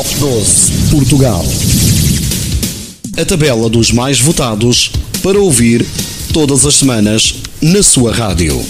Top 12 Portugal. A tabela dos mais votados para ouvir todas as semanas na sua rádio.